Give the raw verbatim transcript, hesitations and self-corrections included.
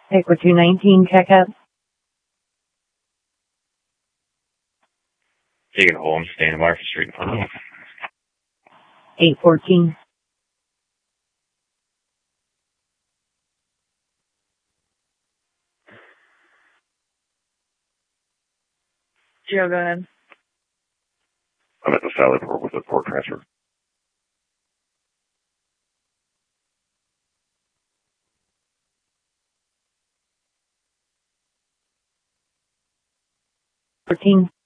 Equa two nineteen, check up. Taking a hole, I'm standing by for street. eight fourteen. Joe, go ahead. I'm at the Sally Port with the port transfer. fourteen.